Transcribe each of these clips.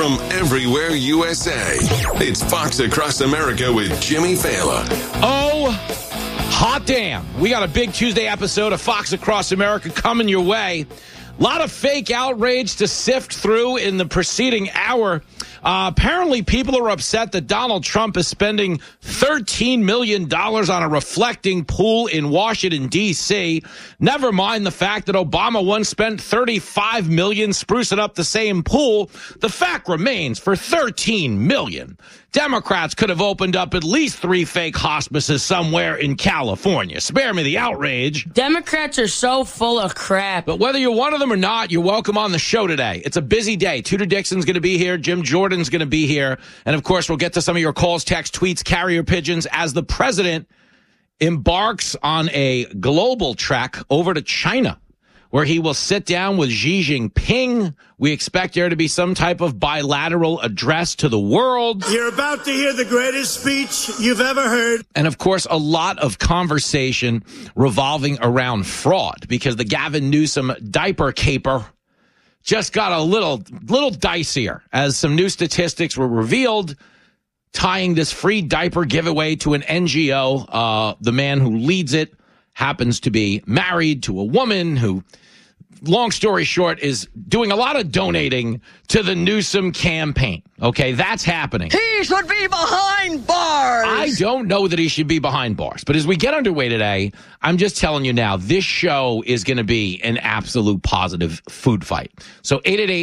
from everywhere USA. It's Fox Across America with Jimmy Fallon. Oh, hot damn. We got a big Tuesday episode of Fox Across America coming your way. A lot of fake outrage to sift through in the preceding hour. Apparently, people are upset that Donald Trump is spending $13 million on a reflecting pool in Washington, D.C. Never mind the fact that Obama once spent $35 million sprucing up the same pool. The fact remains, for $13 million, Democrats could have opened up at least 3 fake hospices somewhere in California. Spare me the outrage. Democrats are so full of crap. But whether you're one of them or not, you're welcome on the show today. It's a busy day. Tudor Dixon's going to be here. Jim Jordan's going to be here. And, of course, we'll get to some of your calls, texts, tweets, carrier pigeons as the president embarks on a global trek over to China, where he will sit down with Xi Jinping. We expect there to be some type of bilateral address to the world. You're about to hear the greatest speech you've ever heard. And, of course, a lot of conversation revolving around fraud, because the Gavin Newsom diaper caper just got a little dicier as some new statistics were revealed, tying this free diaper giveaway to an NGO. The man who leads it happens to be married to a woman who, long story short, is doing a lot of donating to the Newsom campaign. Okay, that's happening. He should be behind bars. I don't know that he should be behind bars. But as we get underway today, I'm just telling you now, this show is going to be an absolute positive food fight. So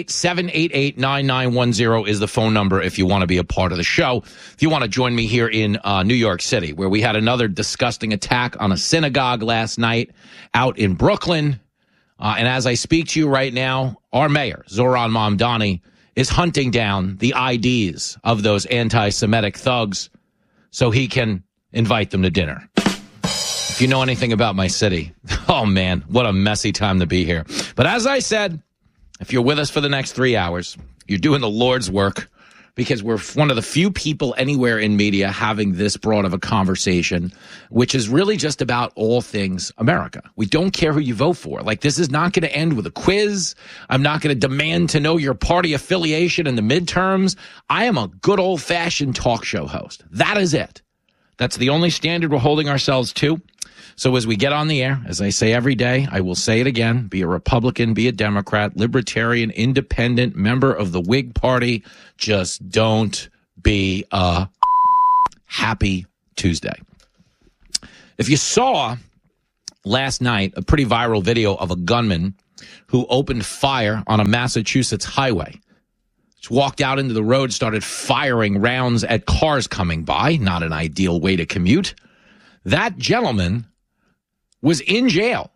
888-788-9910 is the phone number if you want to be a part of the show. If you want to join me here in New York City, where we had another disgusting attack on a synagogue last night out in Brooklyn. And as I speak to you right now, our mayor, Zohran Mamdani, is hunting down the IDs of those anti-Semitic thugs so he can invite them to dinner. If you know anything about my city, oh man, what a messy time to be here. But as I said, if you're with us for the next 3 hours, you're doing the Lord's work, because we're one of the few people anywhere in media having this broad of a conversation, which is really just about all things America. We don't care who you vote for. Like, this is not going to end with a quiz. I'm not going to demand to know your party affiliation in the midterms. I am a good old-fashioned talk show host. That is it. That's the only standard we're holding ourselves to. So as we get on the air, as I say every day, I will say it again, be a Republican, be a Democrat, libertarian, independent, member of the Whig Party, just don't be a happy Tuesday. If you saw last night a pretty viral video of a gunman who opened fire on a Massachusetts highway, just walked out into the road, started firing rounds at cars coming by, not an ideal way to commute, that gentleman was in jail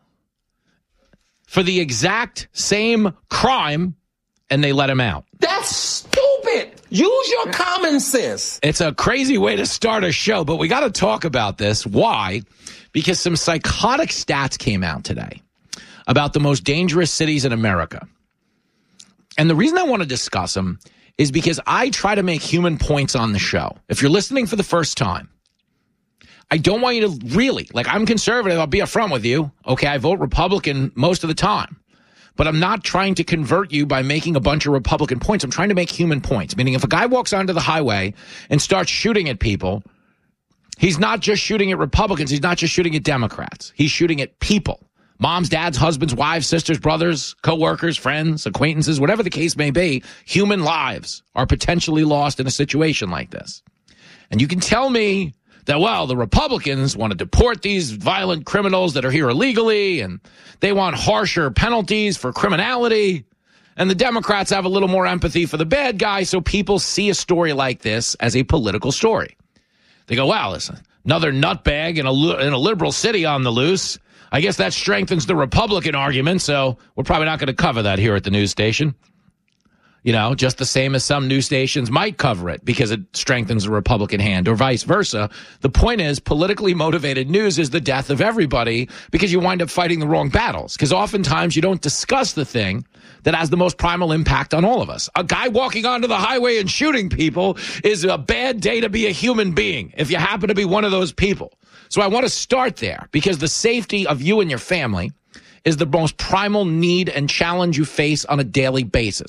for the exact same crime, and they let him out. That's stupid. Use your common sense. It's a crazy way to start a show, but we got to talk about this. Why? Because some psychotic stats came out today about the most dangerous cities in America. And the reason I want to discuss them is because I try to make human points on the show. If you're listening for the first time, I don't want you to really, I'm conservative, I'll be upfront with you. Okay, I vote Republican most of the time. But I'm not trying to convert you by making a bunch of Republican points. I'm trying to make human points. Meaning if a guy walks onto the highway and starts shooting at people, he's not just shooting at Republicans, he's not just shooting at Democrats. He's shooting at people. Moms, dads, husbands, wives, sisters, brothers, co-workers, friends, acquaintances, whatever the case may be, human lives are potentially lost in a situation like this. And you can tell me that, well, the Republicans want to deport these violent criminals that are here illegally, and they want harsher penalties for criminality, and the Democrats have a little more empathy for the bad guy, so people see a story like this as a political story. They go, wow, listen, another nutbag in a liberal city on the loose. I guess that strengthens the Republican argument, so we're probably not going to cover that here at the news station. You know, just the same as some news stations might cover it because it strengthens the Republican hand, or vice versa. The point is, politically motivated news is the death of everybody because you wind up fighting the wrong battles. Because oftentimes you don't discuss the thing that has the most primal impact on all of us. A guy walking onto the highway and shooting people is a bad day to be a human being if you happen to be one of those people. So I want to start there because the safety of you and your family is the most primal need and challenge you face on a daily basis.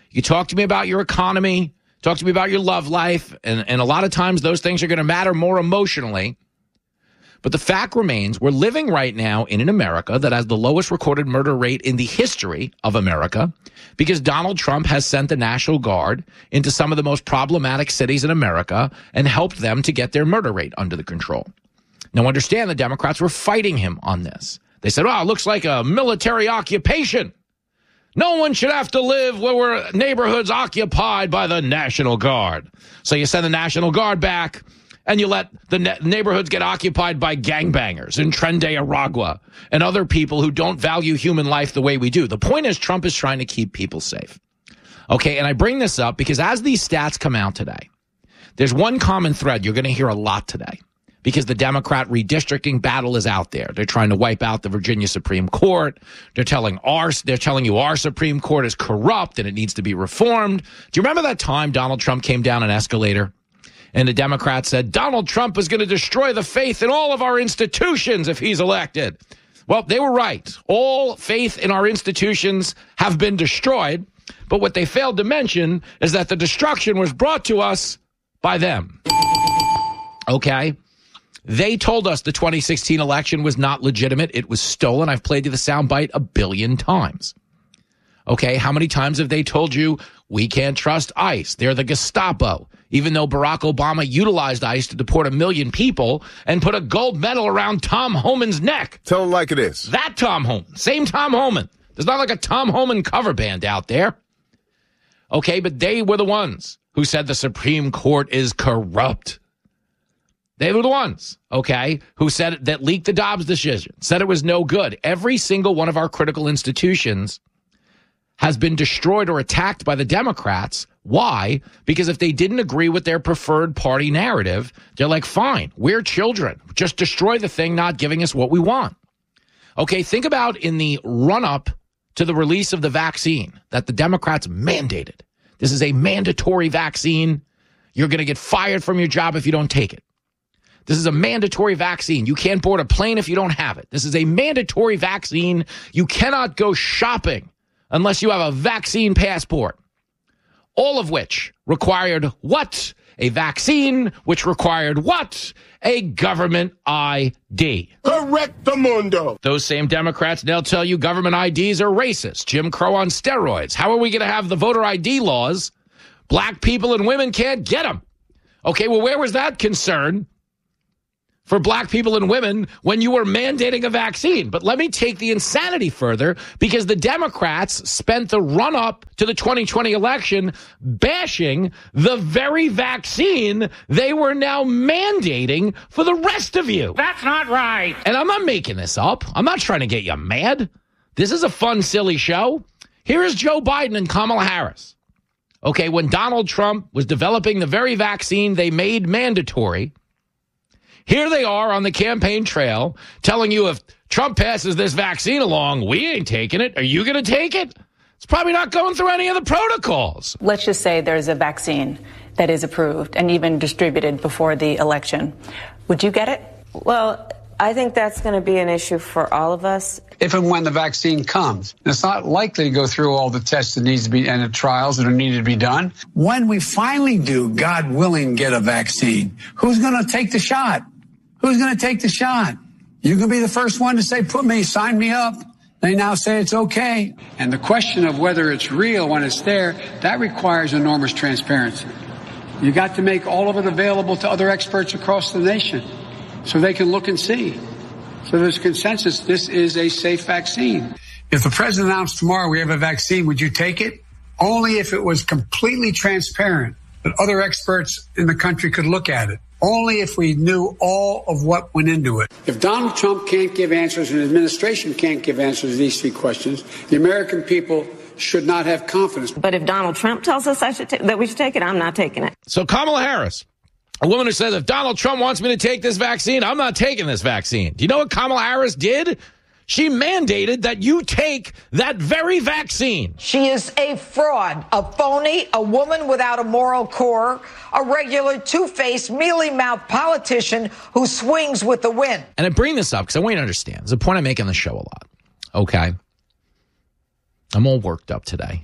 You talk to me about your economy, talk to me about your love life, and a lot of times those things are going to matter more emotionally. But the fact remains, we're living right now in an America that has the lowest recorded murder rate in the history of America because Donald Trump has sent the National Guard into some of the most problematic cities in America and helped them to get their murder rate under the control. Now, understand the Democrats were fighting him on this. They said, it looks like a military occupation. No one should have to live where neighborhoods occupied by the National Guard. So you send the National Guard back, and you let the neighborhoods get occupied by gangbangers in Tren de Aragua and other people who don't value human life the way we do. The point is Trump is trying to keep people safe. Okay, and I bring this up because as these stats come out today, there's one common thread you're going to hear a lot today because the Democrat redistricting battle is out there. They're trying to wipe out the Virginia Supreme Court. They're telling you our Supreme Court is corrupt and it needs to be reformed. Do you remember that time Donald Trump came down an escalator? And the Democrats said, Donald Trump is going to destroy the faith in all of our institutions if he's elected. Well, they were right. All faith in our institutions have been destroyed. But what they failed to mention is that the destruction was brought to us by them. Okay? They told us the 2016 election was not legitimate. It was stolen. I've played you the soundbite 1 billion times. Okay, how many times have they told you we can't trust ICE? They're the Gestapo. Even though Barack Obama utilized ICE to deport 1 million people and put a gold medal around Tom Homan's neck. Tell him like it is. That Tom Homan. Same Tom Homan. There's not like a Tom Homan cover band out there. Okay, but they were the ones who said the Supreme Court is corrupt. They were the ones, okay, who said that leaked the Dobbs decision, said it was no good. Every single one of our critical institutions has been destroyed or attacked by the Democrats. Why? Because if they didn't agree with their preferred party narrative, they're like, fine, we're children. Just destroy the thing, not giving us what we want. Okay, think about in the run-up to the release of the vaccine that the Democrats mandated. This is a mandatory vaccine. You're going to get fired from your job if you don't take it. This is a mandatory vaccine. You can't board a plane if you don't have it. This is a mandatory vaccine. You cannot go shopping unless you have a vaccine passport. All of which required what? A vaccine, which required what? A government ID. Correctamundo. Those same Democrats now tell you government IDs are racist. Jim Crow on steroids. How are we going to have the voter ID laws? Black people and women can't get them. Okay, well, where was that concern for black people and women when you were mandating a vaccine? But let me take the insanity further, because the Democrats spent the run-up to the 2020 election bashing the very vaccine they were now mandating for the rest of you. That's not right. And I'm not making this up. I'm not trying to get you mad. This is a fun, silly show. Here is Joe Biden and Kamala Harris. Okay, when Donald Trump was developing the very vaccine they made mandatory, here they are on the campaign trail telling you if Trump passes this vaccine along, we ain't taking it. Are you going to take it? It's probably not going through any of the protocols. Let's just say there's a vaccine that is approved and even distributed before the election. Would you get it? Well, I think that's going to be an issue for all of us. If and when the vaccine comes, it's not likely to go through all the tests that needs to be and the trials that are needed to be done. When we finally do, God willing, get a vaccine, who's going to take the shot? Who's going to take the shot? You can be the first one to say, sign me up. They now say it's okay. And the question of whether it's real when it's there, that requires enormous transparency. You got to make all of it available to other experts across the nation so they can look and see. So there's consensus. This is a safe vaccine. If the president announced tomorrow we have a vaccine, would you take it? Only if it was completely transparent, that other experts in the country could look at it. Only if we knew all of what went into it. If Donald Trump can't give answers and the administration can't give answers to these three questions, the American people should not have confidence. But if Donald Trump tells us that we should take it, I'm not taking it. So Kamala Harris, a woman who says, if Donald Trump wants me to take this vaccine, I'm not taking this vaccine. Do you know what Kamala Harris did? She mandated that you take that very vaccine. She is a fraud, a phony, a woman without a moral core, a regular two-faced, mealy-mouthed politician who swings with the wind. And I bring this up because I want you to understand. It's a point I make on the show a lot. Okay? I'm all worked up today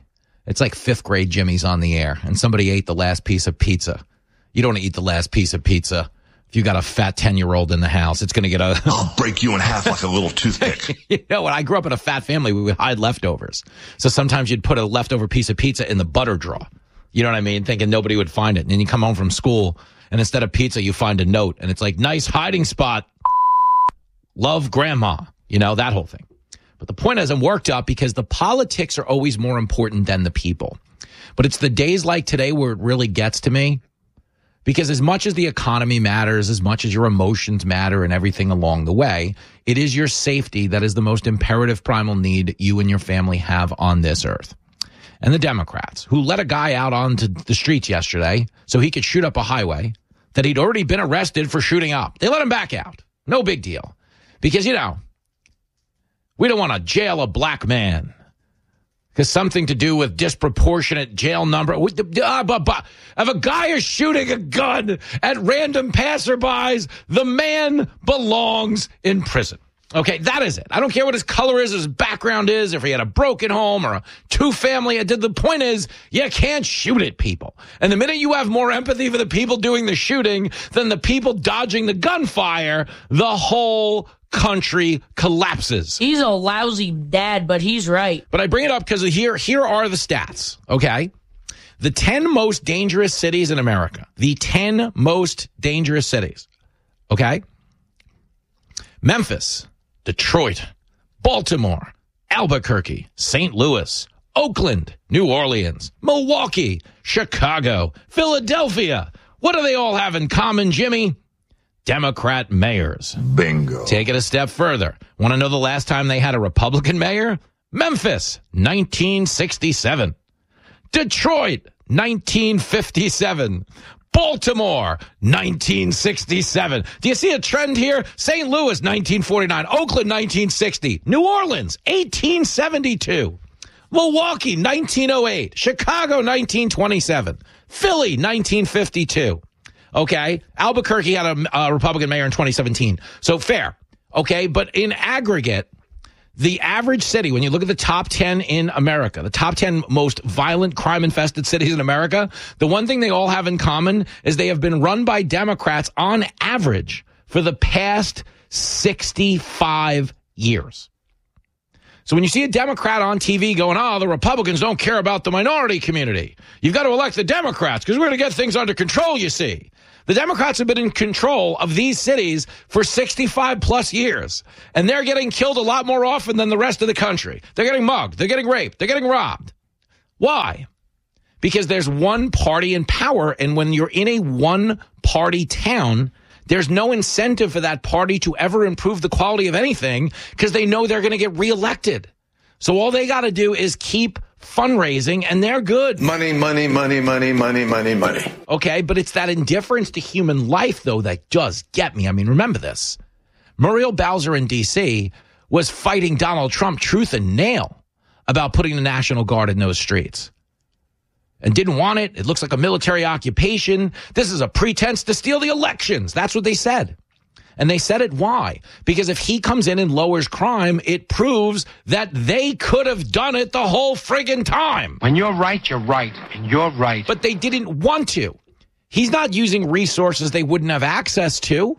It's like 5th grade Jimmy's on the air, and somebody ate the last piece of pizza. You don't eat the last piece of pizza. If you got a fat 10-year-old in the house, it's going to get a... I'll break you in half like a little toothpick. You know, when I grew up in a fat family, we would hide leftovers. So sometimes you'd put a leftover piece of pizza in the butter drawer. You know what I mean? Thinking nobody would find it. And then you come home from school, and instead of pizza, you find a note. And it's like, nice hiding spot. Love, Grandma. You know, that whole thing. But the point is, I'm worked up because the politics are always more important than the people. But it's the days like today where it really gets to me. Because as much as the economy matters, as much as your emotions matter and everything along the way, it is your safety that is the most imperative primal need you and your family have on this earth. And the Democrats, who let a guy out onto the streets yesterday so he could shoot up a highway that he'd already been arrested for shooting up. They let him back out. No big deal. Because, you know, we don't want to jail a black man. Because something to do with disproportionate jail number. If a guy is shooting a gun at random passerbys, the man belongs in prison. Okay, that is it. I don't care what his color is, his background is, if he had a broken home or a two-family. The point is, you can't shoot at people. And the minute you have more empathy for the people doing the shooting than the people dodging the gunfire, the whole country collapses. He's a lousy dad, but he's right. But I bring it up because here are the stats, okay? The 10 most dangerous cities in America. The 10 most dangerous cities, okay? Memphis, Detroit, Baltimore, Albuquerque, St. Louis, Oakland, New Orleans, Milwaukee, Chicago, Philadelphia. What do they all have in common, Jimmy? Democrat mayors. Bingo. Take it a step further. Want to know the last time they had a Republican mayor? Memphis, 1967. Detroit, 1957. Baltimore, 1967. Do you see a trend here? St. Louis, 1949. Oakland, 1960. New Orleans, 1872. Milwaukee, 1908. Chicago, 1927. Philly, 1952. Okay, Albuquerque had a Republican mayor in 2017. So fair. Okay, but in aggregate, the average city, when you look at the top 10 in America, the top 10 most violent, crime-infested cities in America, the one thing they all have in common is they have been run by Democrats on average for the past 65 years. So when you see a Democrat on TV going, the Republicans don't care about the minority community, you've got to elect the Democrats because we're going to get things under control, you see. The Democrats have been in control of these cities for 65 plus years, and they're getting killed a lot more often than the rest of the country. They're getting mugged. They're getting raped. They're getting robbed. Why? Because there's one party in power, and when you're in a one-party town, there's no incentive for that party to ever improve the quality of anything because they know they're going to get reelected. So all they got to do is keep fundraising, and they're good. Money, money, money, money, money, money, money. Okay, but it's that indifference to human life, though, that does get me. I mean, remember this. Muriel Bowser in D.C. was fighting Donald Trump tooth and nail about putting the National Guard in those streets. And didn't want it. It looks like a military occupation. This is a pretense to steal the elections. That's what they said. And they said it why? Because if he comes in and lowers crime, it proves that they could have done it the whole friggin' time. When you're right, you're right. And you're right. But they didn't want to. He's not using resources they wouldn't have access to.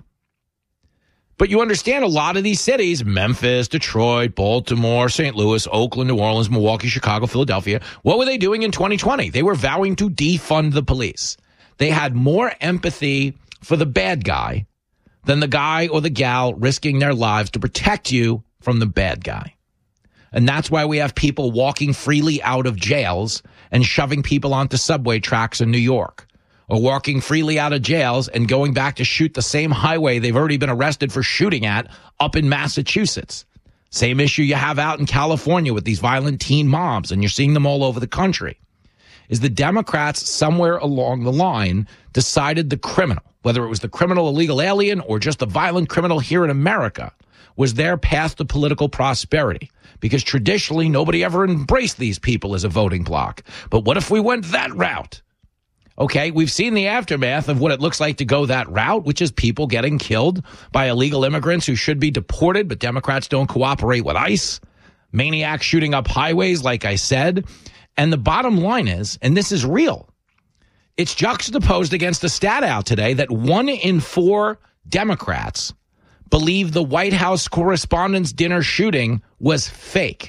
But you understand a lot of these cities, Memphis, Detroit, Baltimore, St. Louis, Oakland, New Orleans, Milwaukee, Chicago, Philadelphia, what were they doing in 2020? They were vowing to defund the police. They had more empathy for the bad guy than the guy or the gal risking their lives to protect you from the bad guy. And that's why we have people walking freely out of jails and shoving people onto subway tracks in New York, or walking freely out of jails and going back to shoot the same highway they've already been arrested for shooting at up in Massachusetts. Same issue you have out in California with these violent teen mobs, and you're seeing them all over the country. Is the Democrats somewhere along the line decided the criminal, whether it was the criminal illegal alien or just the violent criminal here in America, was their path to political prosperity? Because traditionally, nobody ever embraced these people as a voting bloc. But what if we went that route? Okay, we've seen the aftermath of what it looks like to go that route, which is people getting killed by illegal immigrants who should be deported, but Democrats don't cooperate with ICE. Maniacs shooting up highways, like I said. And the bottom line is, and this is real, it's juxtaposed against a stat out today that 1 in 4 Democrats believe the White House Correspondents' Dinner shooting was fake.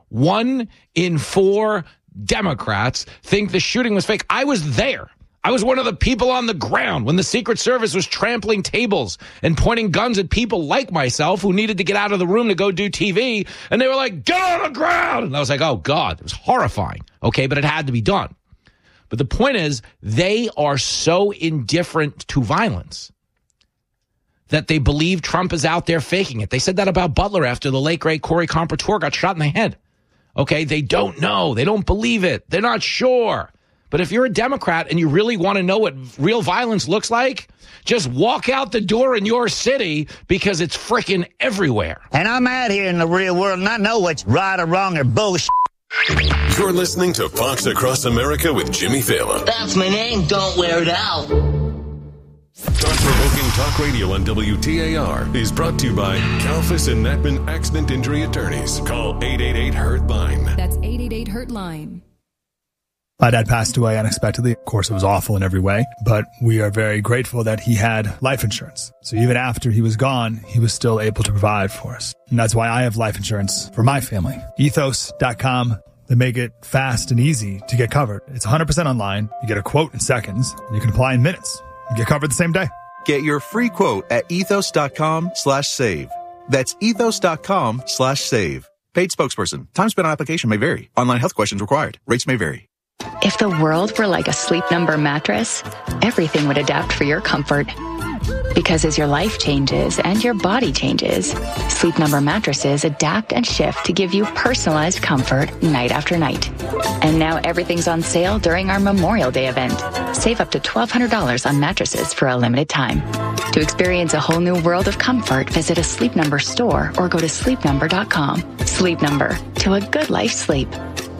1 in 4 Democrats think the shooting was fake. I was there. I was one of the people on the ground when the Secret Service was trampling tables and pointing guns at people like myself who needed to get out of the room to go do TV. And they were like, get on the ground. And I was like, oh, God, it was horrifying. Okay, but it had to be done. But the point is, they are so indifferent to violence that they believe Trump is out there faking it. They said that about Butler after the late, great Corey Compertor got shot in the head. Okay, they don't know. They don't believe it. They're not sure. But if you're a Democrat and you really want to know what real violence looks like, just walk out the door in your city because it's freaking everywhere. And I'm out here in the real world and I know what's right or wrong or bullshit. You're listening to Fox Across America with Jimmy Fallon. That's my name. Don't wear it out. Thought-provoking talk radio on WTAR is brought to you by Kalfas and Natman Accident Injury Attorneys. Call 888-HURT-LINE. That's 888-HURT-LINE. My dad passed away unexpectedly. Of course, it was awful in every way, but we are very grateful that he had life insurance. So even after he was gone, he was still able to provide for us. And that's why I have life insurance for my family. Ethos.com. They make it fast and easy to get covered. It's 100% online. You get a quote in seconds. And you can apply in minutes. You get covered the same day. Get your free quote at ethos.com/save. That's ethos.com/save. Paid spokesperson. Time spent on application may vary. Online health questions required. Rates may vary. If the world were like a Sleep Number mattress, everything would adapt for your comfort. Because as your life changes and your body changes, Sleep Number mattresses adapt and shift to give you personalized comfort night after night. And now everything's on sale during our Memorial Day event. Save up to $1,200 on mattresses for a limited time. To experience a whole new world of comfort, visit a Sleep Number store or go to sleepnumber.com. Sleep Number, to a good life sleep.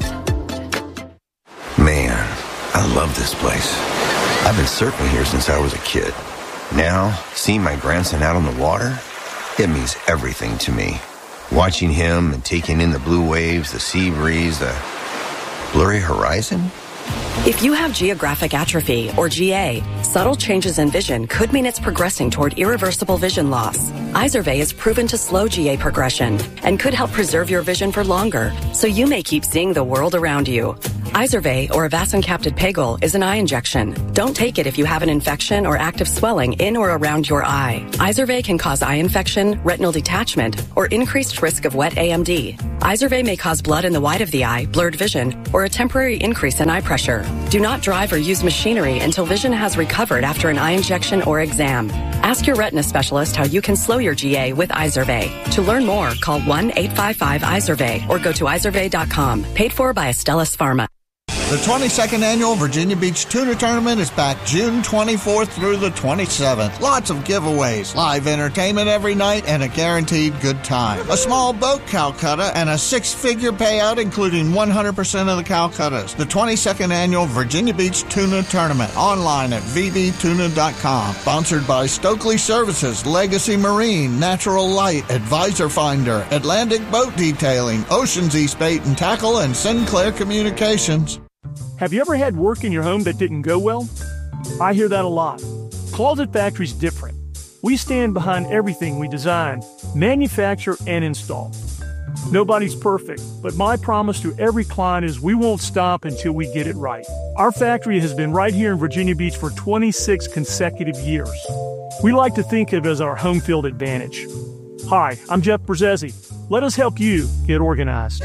Man, I love this place. I've been surfing here since I was a kid. Now, seeing my grandson out on the water, it means everything to me. Watching him and taking in the blue waves, the sea breeze, the blurry horizon. If you have geographic atrophy, or GA, subtle changes in vision could mean it's progressing toward irreversible vision loss. Izervay is proven to slow GA progression and could help preserve your vision for longer, so you may keep seeing the world around you. Izervay, or avacincaptad pegol, is an eye injection. Don't take it if you have an infection or active swelling in or around your eye. Izervay can cause eye infection, retinal detachment, or increased risk of wet AMD. Izervay may cause blood in the white of the eye, blurred vision, or a temporary increase in eye pressure. Do not drive or use machinery until vision has recovered after an eye injection or exam. Ask your retina specialist how you can slow your GA with Izervay. To learn more, call 1-855-IZERVAY or go to izervay.com. Paid for by Astellas Pharma. The 22nd Annual Virginia Beach Tuna Tournament is back June 24th through the 27th. Lots of giveaways, live entertainment every night, and a guaranteed good time. A small boat Calcutta and a 6-figure payout, including 100% of the Calcuttas. The 22nd Annual Virginia Beach Tuna Tournament, online at vbtuna.com. Sponsored by Stokely Services, Legacy Marine, Natural Light, Advisor Finder, Atlantic Boat Detailing, Oceans East Bait and Tackle, and Sinclair Communications. Have you ever had work in your home that didn't go well? I hear that a lot. Closet Factory's different. We stand behind everything we design, manufacture, and install. Nobody's perfect, but my promise to every client is we won't stop until we get it right. Our factory has been right here in Virginia Beach for 26 consecutive years. We like to think of it as our home field advantage. Hi, I'm Jeff Brzezzi. Let us help you get organized.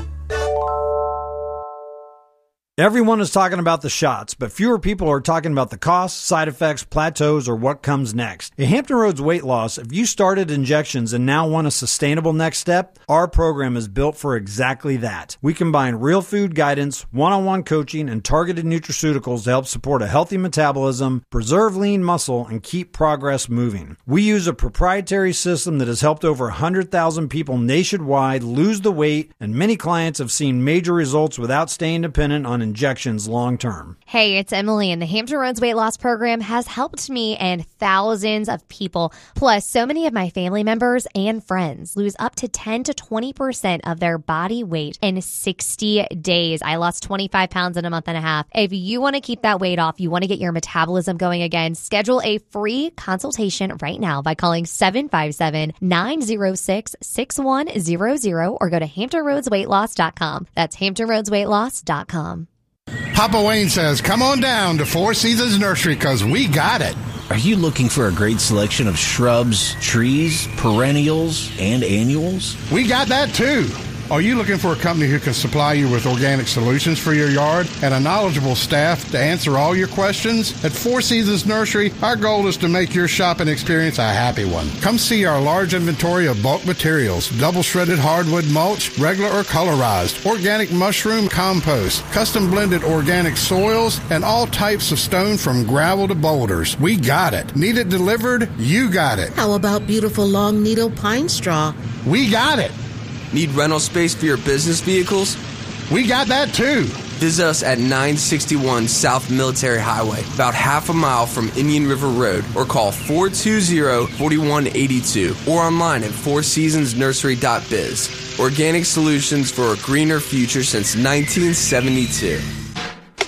Everyone is talking about the shots, but fewer people are talking about the costs, side effects, plateaus, or what comes next. At Hampton Roads Weight Loss, if you started injections and now want a sustainable next step, our program is built for exactly that. We combine real food guidance, one-on-one coaching, and targeted nutraceuticals to help support a healthy metabolism, preserve lean muscle, and keep progress moving. We use a proprietary system that has helped over 100,000 people nationwide lose the weight, and many clients have seen major results without staying dependent on injections long term. Hey, it's Emily, and the Hampton Roads Weight Loss Program has helped me and thousands of people. Plus, so many of my family members and friends lose up to 10 to 20% of their body weight in 60 days. I lost 25 pounds in a month and a half. If you want to keep that weight off, you want to get your metabolism going again, schedule a free consultation right now by calling 757-906-6100 or go to HamptonRoadsWeightLoss.com. That's HamptonRoadsWeightLoss.com. Papa Wayne says, come on down to Four Seasons Nursery because we got it. Are you looking for a great selection of shrubs, trees, perennials, and annuals? We got that too. Are you looking for a company who can supply you with organic solutions for your yard and a knowledgeable staff to answer all your questions? At Four Seasons Nursery, our goal is to make your shopping experience a happy one. Come see our large inventory of bulk materials, double shredded hardwood mulch, regular or colorized, organic mushroom compost, custom blended organic soils, and all types of stone from gravel to boulders. We got it. Need it delivered? You got it. How about beautiful long needle pine straw? We got it. Need rental space for your business vehicles? We got that too. Visit us at 961 South Military Highway, about half a mile from Indian River Road, or call 420-4182 or online at fourseasonsnursery.biz. Organic solutions for a greener future since 1972.